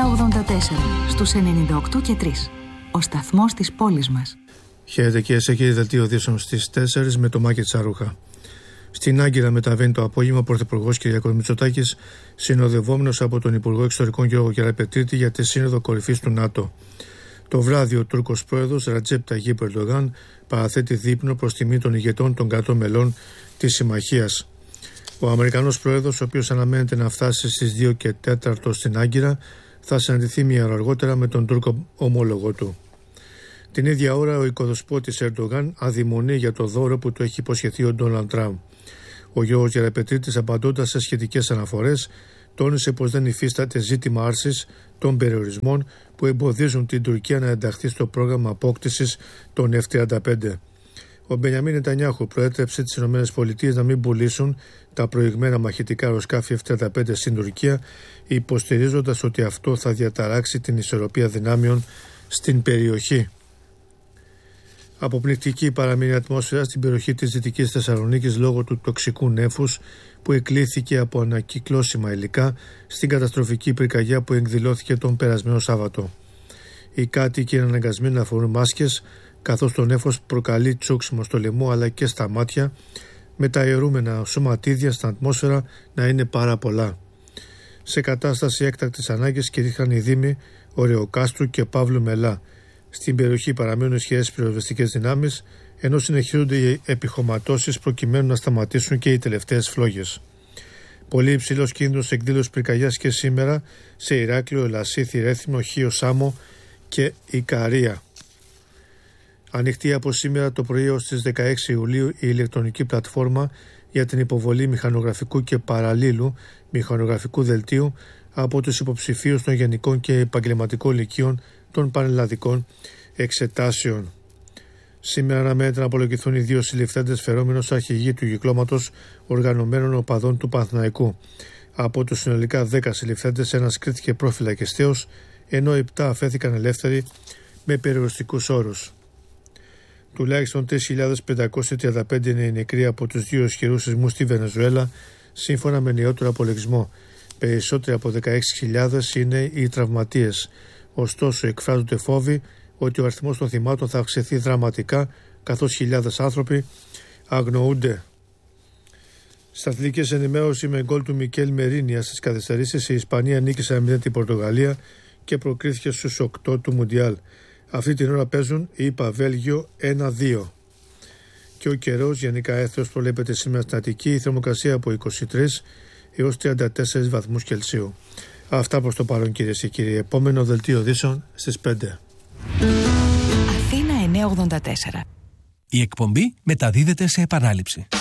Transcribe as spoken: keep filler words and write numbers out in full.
ογδόντα τέσσερα στους ενενήντα οκτώ και τρία. Ο σταθμός της πόλης μας. Χαίρετε και σε κύριε δελτίο ειδήσεων στις τέσσερις με το Μάκη Τσαρούχα. Στην Άγκυρα μεταβαίνει το απόγευμα ο Πρωθυπουργός Κυριάκος Μητσοτάκης, συνοδευόμενος από τον Υπουργό Εξωτερικών Γιώργο Κεραπετρίτη για τη Σύνοδο Κορυφής του ΝΑΤΟ. Το βράδυ ο Τούρκος πρόεδρος Ρατζέπ Ταγίπ Ερντογάν παραθέτει δείπνο προς τιμή των ηγετών των κρατών μελών της Συμμαχίας. Ο Αμερικανός πρόεδρος, ο οποίος αναμένεται να φτάσει στις δύο και τέσσερα στην Άγκυρα, θα συναντηθεί μια ώρα αργότερα με τον Τούρκο ομόλογο του. Την ίδια ώρα ο οικοδεσπότης Ερντογάν αδειμονεί για το δώρο που του έχει υποσχεθεί ο Ντόναλντ Τραμπ. Ο Γιώργος Κεραπετρίτης, απαντώντας σε σχετικές αναφορές, τόνισε πως δεν υφίσταται ζήτημα άρσης των περιορισμών που εμποδίζουν την Τουρκία να ενταχθεί στο πρόγραμμα απόκτησης των εφ τριάντα πέντε. Ο Μπενιαμίν Νετανιάχου προέτρεψε τις ΗΠΑ να μην πουλήσουν τα προηγμένα μαχητικά αεροσκάφη εφ τριάντα πέντε στην Τουρκία, υποστηρίζοντας ότι αυτό θα διαταράξει την ισορροπία δυνάμεων στην περιοχή. Αποπνικτική παραμείνει η ατμόσφαιρα στην περιοχή της Δυτικής Θεσσαλονίκης λόγω του τοξικού νέφους που εκλήθηκε από ανακυκλώσιμα υλικά στην καταστροφική πυρκαγιά που εκδηλώθηκε τον περασμένο Σάββατο. Οι κάτοικοι είναι αναγκασμένοι να φορούν μάσκες, καθώς το νέφος προκαλεί τσούξιμο στο λαιμό αλλά και στα μάτια, με τα αιωρούμενα σωματίδια στην ατμόσφαιρα να είναι πάρα πολλά. Σε κατάσταση έκτακτης ανάγκης κηρύχθηκαν οι δήμοι Ωρεοκάστρου και Παύλου Μελά. Στην περιοχή παραμένουν ισχυρές πυροσβεστικές δυνάμεις, ενώ συνεχίζονται οι επιχωματώσεις προκειμένου να σταματήσουν και οι τελευταίες φλόγες. Πολύ υψηλός κίνδυνος εκδήλωσης πυρκαγιάς και σήμερα σε Ηράκλειο, Ελασίθι, Ρέθυμνο, Χίο, Σάμο και Ικαρία. Ανοιχτή από σήμερα το πρωί ως τις δεκαέξι Ιουλίου η ηλεκτρονική πλατφόρμα για την υποβολή μηχανογραφικού και παραλλήλου μηχανογραφικού δελτίου από τους υποψηφίους των γενικών και επαγγελματικών λυκείων των πανελλαδικών εξετάσεων. Σήμερα αναμένεται να απολογηθούν οι δύο συλληφθέντες φερόμενος αρχηγοί του κυκλώματος οργανωμένων οπαδών του Παναθηναϊκού. Από τους συνολικά δέκα συλληφθέντες, ένας κρίθηκε προφυλακιστέως, ενώ επτά αφέθηκαν ελεύθεροι με περιοριστικούς όρους. Τουλάχιστον τρεις χιλιάδες πεντακόσιοι τριάντα πέντε είναι οι νεκροί από τους δύο ισχυρούς σεισμούς στη Βενεζουέλα, σύμφωνα με νεότερο απολογισμό. Περισσότεροι από δεκαέξι χιλιάδες είναι οι τραυματίες. Ωστόσο, εκφράζονται φόβοι ότι ο αριθμός των θυμάτων θα αυξηθεί δραματικά, καθώς χιλιάδες άνθρωποι αγνοούνται. Στα αθλητικές ενημέρωση με γκολ του Μικέλ Μερίνια στις καθυστερήσεις, η Ισπανία νίκησε ένα μηδέν την Πορτογαλία και προκρίθηκε στους οκτώ του Μουντιάλ. Αυτή την ώρα παίζουν η ΙΠΑ Βέλγιο ένα δύο. Και ο καιρός γενικά έθρος προβλέπεται σήμερα στην Αττική, η θερμοκρασία από είκοσι τρεις έως τριάντα τέσσερις βαθμούς Κελσίου. Αυτά προς το παρόν, κυρίες και κύριοι. Επόμενο δελτίο ειδήσεων στις πέντε. Αθήνα εννιακόσια ογδόντα τέσσερα. Η εκπομπή μεταδίδεται σε επανάληψη.